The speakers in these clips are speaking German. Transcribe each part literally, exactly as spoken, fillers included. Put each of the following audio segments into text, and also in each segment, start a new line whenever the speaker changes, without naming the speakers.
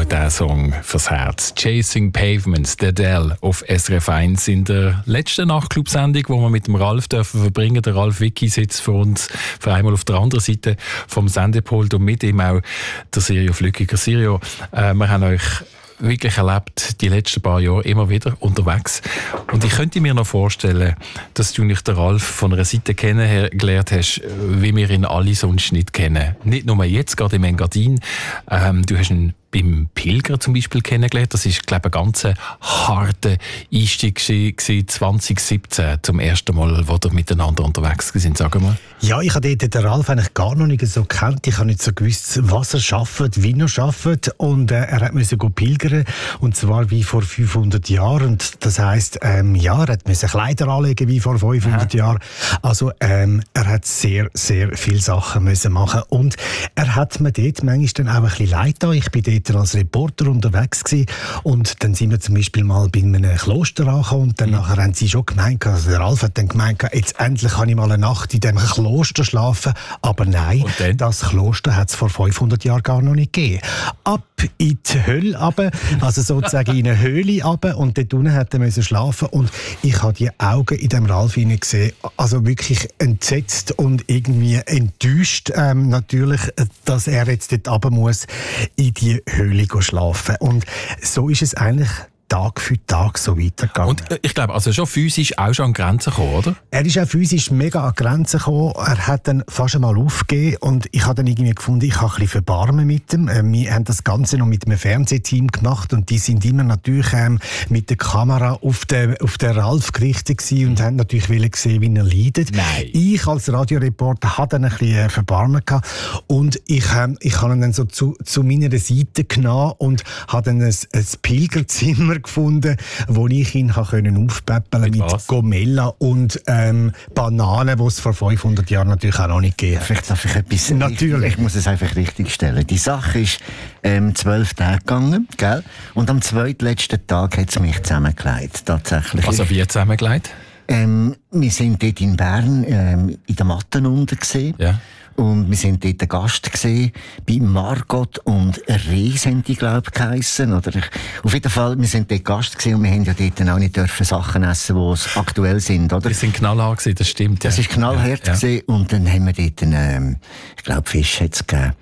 diesen Song fürs Herz. «Chasing Pavements», der Adele auf S R F eins in der letzten Nachtclub-Sendung, die wir mit dem Ralf dürfen verbringen. Der Ralf Wicki sitzt für uns für einmal auf der anderen Seite vom Sendepult und mit ihm auch der Sirio Flückiger. Sirio, äh, wir haben euch wirklich erlebt, die letzten paar Jahre immer wieder unterwegs. Und ich könnte mir noch vorstellen, dass du nicht den Ralf von einer Seite kennengelernt hast, wie wir ihn alle sonst nicht kennen. Nicht nur jetzt, gerade im Engadin. Ähm, du hast ihn beim Pilger zum Beispiel kennengelernt. Das ist, glaube ich, ein ganz harter Einstieg zwanzig siebzehn, zum ersten Mal, wo wir miteinander unterwegs sind, sagen wir.
Ja, ich habe den Ralf eigentlich gar noch nicht so gekannt. Ich habe nicht so gewusst, was er schafft, wie er schafft. Und äh, er musste pilgern, und zwar wie vor fünfhundert Jahren. Und das heisst, ähm, ja, er musste Kleider anlegen wie vor fünfhundert ja. Jahren. Also ähm, er hat sehr, sehr viele Sachen müssen machen. Und er hat mir dort manchmal dann auch ein bisschen leid getan. Ich bin dort als Reporter unterwegs gewesen. Und dann sind wir zum Beispiel mal bei einem Kloster angekommen. Und dann mhm. nachher haben sie schon gemeint, also der Ralf hat dann gemeint, jetzt endlich kann ich mal eine Nacht in diesem Kloster schlafen. Aber nein, das Kloster hat es vor fünfhundert Jahren gar noch nicht gegeben. Ab in die Hölle runter, also sozusagen in eine Höhle runter, und dort unten hat er müssen schlafen. Und ich habe die Augen in dem Ralf gesehen, also wirklich entsetzt und irgendwie enttäuscht, ähm, natürlich, dass er jetzt dort runter muss, in die Höhle schlafen. Und so ist es eigentlich Tag für Tag so weitergegangen.
Und äh, ich glaube, also schon physisch auch schon an Grenzen gekommen, oder?
Er ist auch physisch mega an Grenzen gekommen. Er hat dann fast einmal aufgegeben und ich habe dann irgendwie gefunden, ich habe ein bisschen Verbarmen mit ihm. Äh, wir haben das Ganze noch mit einem Fernsehteam gemacht und die sind immer natürlich ähm, mit der Kamera auf den, auf den Ralf gerichtet gewesen und haben natürlich wollen sehen, wie er leidet.
Nein.
Ich als Radioreporter hatte dann ein bisschen Verbarmen gehabt und ich, ähm, ich habe ihn dann so zu, zu meiner Seite genommen und habe dann ein, ein Pilgerzimmer gefunden, wo ich ihn aufpäppeln konnte mit, mit Gomella und ähm, Bananen, die es vor fünfhundert Jahren natürlich auch noch nicht gegeben hat.
Vielleicht darf ich etwas...
Natürlich.
Ich, ich muss es einfach richtig stellen. Die Sache ist ähm, zwölf Tage gegangen, gell? Und am zweitletzten Tag hat es mich zusammengelegt, tatsächlich.
Also wie zusammengelegt?
Ähm, wir sind dort in Bern ähm, in der Matten unten gesehen. Ja. Und wir sind dort ein Gast gesehen, bei Margot und Rees haben die, glaube ich, geheissen. Oder ich, auf jeden Fall, wir sind dort Gast gesehen und wir haben ja dort auch nicht dürfen Sachen essen, die aktuell sind, oder?
Wir sind knallhart gewesen, das stimmt. Ja.
Das ist knallhart ja, ja. gewesen. Und dann haben wir dort, ähm, ich glaube, Fisch hat es gegeben.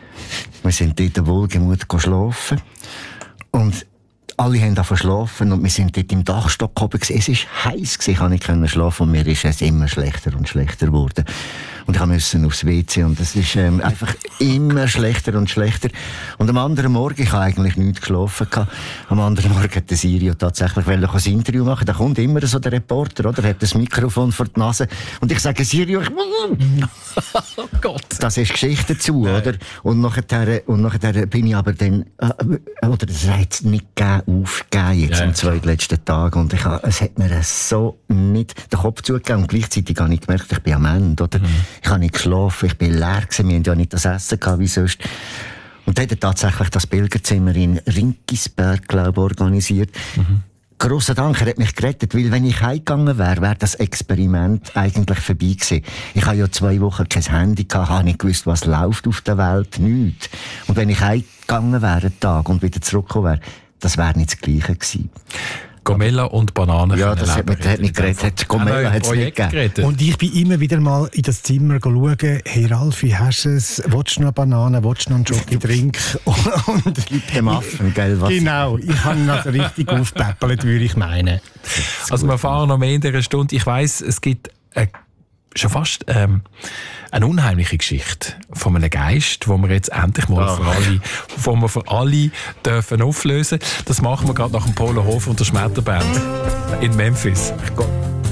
Wir sind dort wohlgemut schlafen. Und alle haben davon schlafen und wir sind dort im Dachstock oben gewesen. Es war heiß gewesen, ich konnte nicht schlafen und mir ist es immer schlechter und schlechter geworden. Und ich musste aufs W C und es ist ähm, einfach immer schlechter und schlechter. Und am anderen Morgen, ich habe eigentlich nichts geschlafen gehabt, am anderen Morgen hat der Sirio tatsächlich ein Interview machen. Da kommt immer so der Reporter, oder? Hat das Mikrofon vor die Nase und ich sage, Sirio, ich...
oh Gott.
Das ist Geschichte dazu, Nein. oder? Und nachher, und nachher bin ich aber dann, äh, oder das hat es nicht gegeben, aufgegeben jetzt ja, am zweitletzten Tag und ich habe, es hat mir so nicht den Kopf zugegeben und gleichzeitig habe ich gemerkt, ich bin am Ende, oder? Mhm. Ich habe nicht geschlafen, ich bin leer gewesen, wir haben ja nicht das Essen gehabt wie sonst. Und dann hat er tatsächlich das Pilgerzimmer in Rinkisberg, glaube ich, organisiert. Mhm. Grosser Dank, er hat mich gerettet, weil wenn ich heimgegangen wäre, wäre das Experiment eigentlich vorbei gewesen. Ich habe ja zwei Wochen kein Handy gehabt, habe nicht gewusst, was läuft auf der Welt, nichts. Und wenn ich heimgegangen wäre, einen Tag, und wieder zurückgekommen wäre, das wäre nicht das Gleiche gewesen.
Gomella und Bananen.
Ja, das hat, man, hat nicht geredet. Gomella hat es nicht gegeben.
Und ich bin immer wieder mal in das Zimmer schauen, hey Ralf, wie hast du es? Willst du noch Bananen? Willst du noch einen Schoki-Drink?
Und gib dem Affen, gell? Was?
Genau, ich habe ihn also richtig aufgepäppelt, würde ich meinen.
Also wir fahren noch mehr in dieser Stunde. Ich weiss, es gibt eine schon fast ähm, eine unheimliche Geschichte von einem Geist, wo wir jetzt endlich mal für alle, wo wir für alle dürfen auflösen. Das machen wir gerade nach dem Polo Hof und der Schmetterband in Memphis. Gott.